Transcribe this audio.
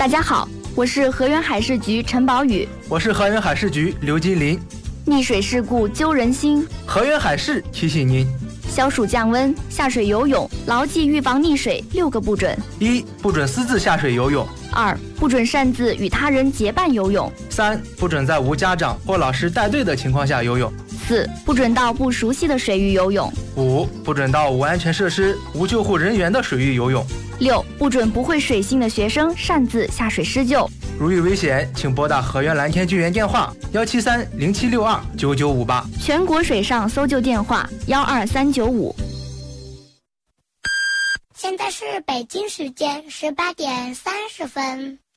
大家好，我是河源海事局陈宝宇。 我是河源海事局刘金林。 溺水事故揪人心， 河源海事提醒您： 消暑降温，下水游泳，牢记预防溺水6个不准。 1. 不准私自下水游泳。 2. 不准擅自与他人结伴游泳。 3. 不准在无家长或老师带队的情况下游泳。 4. 不准到不熟悉的水域游泳。 5. 不准到无安全设施、无救护人员的水域游泳。 6. 不准不会水性的学生擅自下水施救。 如遇危险，请拨打河源蓝天救援电话17307629958， 全国水上搜救电话12395。 现在是北京时间18点30分。